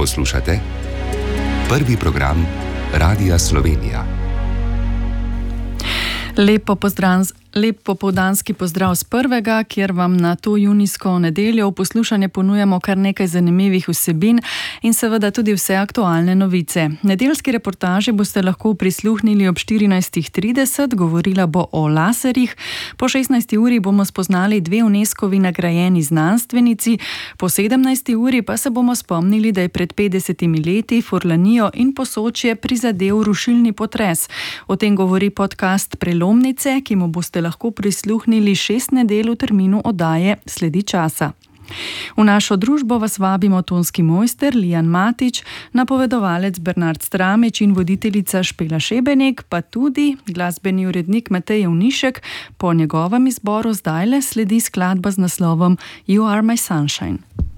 Poslušate prvi program Radia Slovenija. Lep popoldanski pozdrav z prvega, kjer vam na to junijsko nedeljo v poslušanje ponujamo kar nekaj zanimivih vsebin in seveda tudi vse aktualne novice. Nedeljski reportaži boste lahko prisluhnili ob 14.30, govorila bo o laserjih. Po 16. uri bomo spoznali dve UNESCO-vi nagrajeni znanstvenici, po 17. uri pa se bomo spomnili, da je pred 50 leti Furlanijo in Posočje prizadel rušilni potres. O tem govori podcast Prelomnice, ki mu boste lahko prisluhnili 6 nedelj v terminu oddaje Sledi časa. V našo družbo vas vabimo tonski mojster Lijan Matič, napovedovalec Bernard Stramič in voditeljica Špela Šebenik, pa tudi glasbeni urednik Matej Jevnišek. Po njegovem izboru zdajle sledi skladba z naslovom You Are My Sunshine.